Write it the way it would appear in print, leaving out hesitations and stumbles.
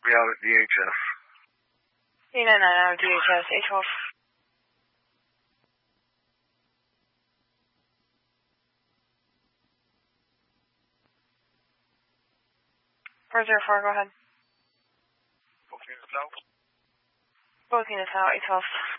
We out at DHS. 399 out of DHS, 812. 404, go ahead. Both units out. Both units out, 812.